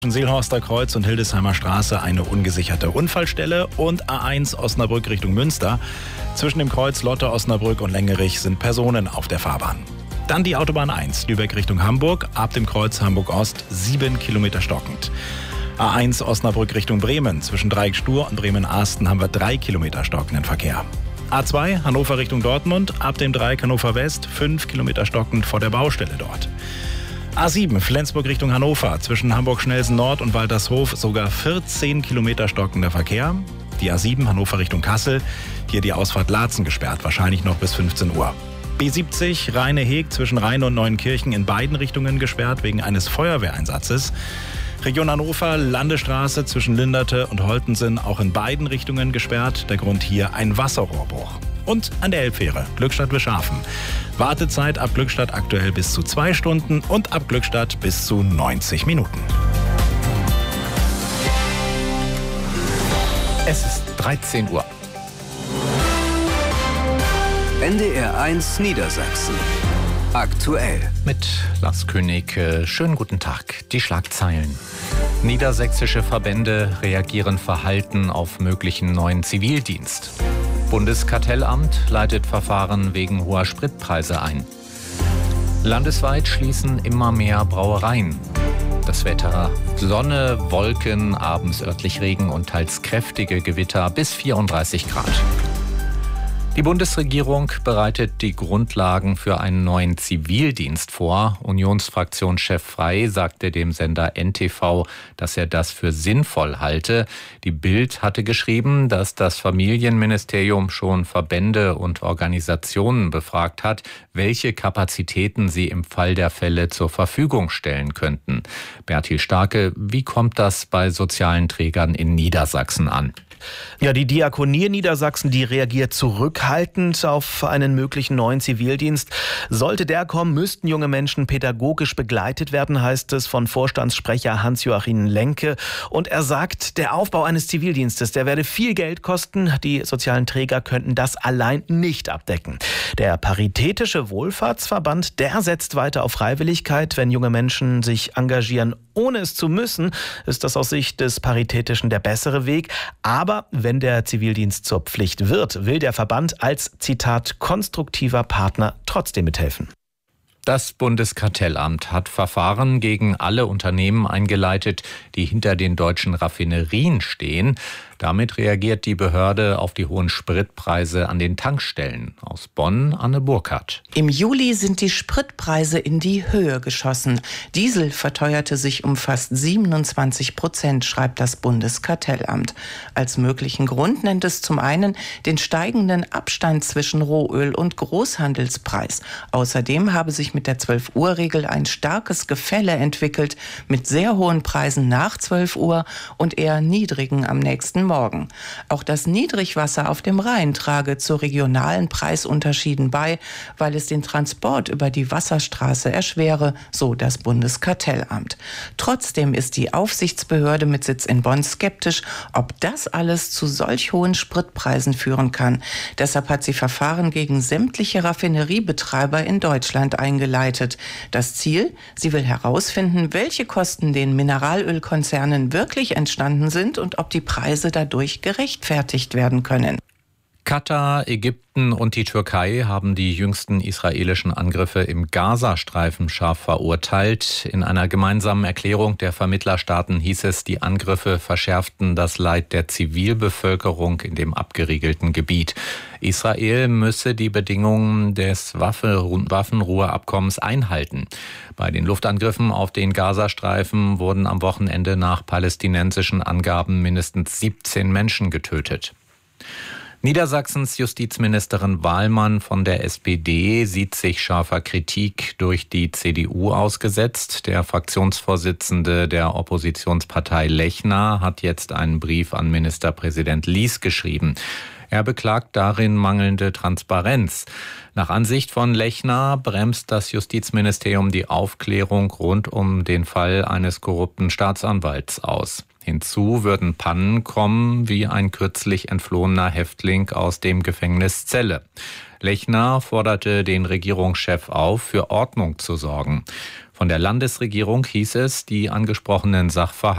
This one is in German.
Seelhorster Kreuz und Hildesheimer Straße eine ungesicherte Unfallstelle und A1 Osnabrück Richtung Münster. Zwischen dem Kreuz Lotte, Osnabrück und Lengerich sind Personen auf der Fahrbahn. Dann die Autobahn 1 Lübeck Richtung Hamburg, ab dem Kreuz Hamburg-Ost 7 Kilometer stockend. A1 Osnabrück Richtung Bremen, zwischen Dreieck-Stur und Bremen-Arsten haben wir 3 Kilometer stockenden Verkehr. A2 Hannover Richtung Dortmund, ab dem Dreieck Hannover West 5 Kilometer stockend vor der Baustelle dort. A7 Flensburg Richtung Hannover, zwischen Hamburg-Schnelsen Nord und Waltershof sogar 14 Kilometer stockender Verkehr. Die A7 Hannover Richtung Kassel, hier die Ausfahrt Laatzen gesperrt, wahrscheinlich noch bis 15 Uhr. B70 Rheine-Heg zwischen Rheine und Neuenkirchen in beiden Richtungen gesperrt wegen eines Feuerwehreinsatzes. Region Hannover, Landesstraße zwischen Linderte und Holtensen auch in beiden Richtungen gesperrt. Der Grund hier ein Wasserrohrbruch. Und an der Elbfähre Glückstadt-Wischhafen. Wartezeit ab Glückstadt aktuell bis zu 2 Stunden und ab Glückstadt bis zu 90 Minuten. Es ist 13 Uhr. NDR 1 Niedersachsen. Aktuell. Mit Lars König. Schönen guten Tag. Die Schlagzeilen. Niedersächsische Verbände reagieren verhalten auf möglichen neuen Zivildienst. Bundeskartellamt leitet Verfahren wegen hoher Spritpreise ein. Landesweit schließen immer mehr Brauereien. Das Wetter: Sonne, Wolken, abends örtlich Regen und teils kräftige Gewitter bis 34 Grad. Die Bundesregierung bereitet die Grundlagen für einen neuen Zivildienst vor. Unionsfraktionschef Frey sagte dem Sender NTV, dass er das für sinnvoll halte. Die Bild hatte geschrieben, dass das Familienministerium schon Verbände und Organisationen befragt hat, welche Kapazitäten sie im Fall der Fälle zur Verfügung stellen könnten. Bertil Starke, wie kommt das bei sozialen Trägern in Niedersachsen an? Ja, die Diakonie Niedersachsen, die reagiert zurückhaltend auf einen möglichen neuen Zivildienst. Sollte der kommen, müssten junge Menschen pädagogisch begleitet werden, heißt es von Vorstandssprecher Hans-Joachim Lenke. Und er sagt, der Aufbau eines Zivildienstes, der werde viel Geld kosten. Die sozialen Träger könnten das allein nicht abdecken. Der Paritätische Wohlfahrtsverband, der setzt weiter auf Freiwilligkeit. Wenn junge Menschen sich engagieren, ohne es zu müssen, ist das aus Sicht des Paritätischen der bessere Weg. Aber wenn der Zivildienst zur Pflicht wird, will der Verband als, Zitat, konstruktiver Partner trotzdem mithelfen. Das Bundeskartellamt hat Verfahren gegen alle Unternehmen eingeleitet, die hinter den deutschen Raffinerien stehen. Damit reagiert die Behörde auf die hohen Spritpreise an den Tankstellen. Aus Bonn, Anne Burkhardt. Im Juli sind die Spritpreise in die Höhe geschossen. Diesel verteuerte sich um fast 27%, schreibt das Bundeskartellamt. Als möglichen Grund nennt es zum einen den steigenden Abstand zwischen Rohöl und Großhandelspreis. Außerdem habe sich mit der 12-Uhr-Regel ein starkes Gefälle entwickelt, mit sehr hohen Preisen nach 12 Uhr und eher niedrigen am nächsten Morgen. Auch das Niedrigwasser auf dem Rhein trage zu regionalen Preisunterschieden bei, weil es den Transport über die Wasserstraße erschwere, so das Bundeskartellamt. Trotzdem ist die Aufsichtsbehörde mit Sitz in Bonn skeptisch, ob das alles zu solch hohen Spritpreisen führen kann. Deshalb hat sie Verfahren gegen sämtliche Raffineriebetreiber in Deutschland eingeleitet. Das Ziel: sie will herausfinden, welche Kosten den Mineralölkonzernen wirklich entstanden sind und ob die Preise dadurch gerechtfertigt werden können. Katar, Ägypten und die Türkei haben die jüngsten israelischen Angriffe im Gazastreifen scharf verurteilt. In einer gemeinsamen Erklärung der Vermittlerstaaten hieß es, die Angriffe verschärften das Leid der Zivilbevölkerung in dem abgeriegelten Gebiet. Israel müsse die Bedingungen des Waffenruheabkommens einhalten. Bei den Luftangriffen auf den Gazastreifen wurden am Wochenende nach palästinensischen Angaben mindestens 17 Menschen getötet. Niedersachsens Justizministerin Wahlmann von der SPD sieht sich scharfer Kritik durch die CDU ausgesetzt. Der Fraktionsvorsitzende der Oppositionspartei Lechner hat jetzt einen Brief an Ministerpräsident Lies geschrieben. Er beklagt darin mangelnde Transparenz. Nach Ansicht von Lechner bremst das Justizministerium die Aufklärung rund um den Fall eines korrupten Staatsanwalts aus. Hinzu würden Pannen kommen, wie ein kürzlich entflohener Häftling aus dem Gefängnis Celle. Lechner forderte den Regierungschef auf, für Ordnung zu sorgen. Von der Landesregierung hieß es, die angesprochenen Sachverhalte